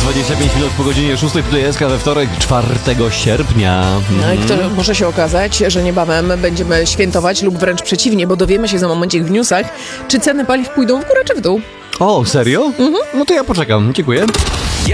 25 minut po godzinie 6. Tutaj SK we wtorek, 4 sierpnia. No i to może się okazać, że niebawem będziemy świętować lub wręcz przeciwnie, bo dowiemy się za momencik w newsach, czy ceny paliw pójdą w górę czy w dół. O, serio? No to ja poczekam. Dziękuję.